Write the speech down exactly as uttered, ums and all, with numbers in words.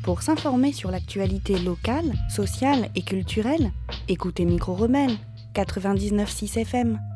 Pour s'informer sur l'actualité locale, sociale et culturelle, écoutez Micro Rebelle, quatre-vingt-dix-neuf virgule six F M.